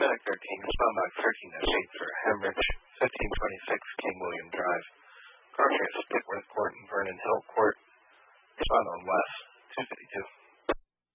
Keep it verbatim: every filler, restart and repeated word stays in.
Pacific thirteen, respond log thirteen oh eight for Hemridge, fifteen twenty-six King William Drive. Crossing Spickworth Court and Vernon Hill Court. Respond on West, two fifty-two.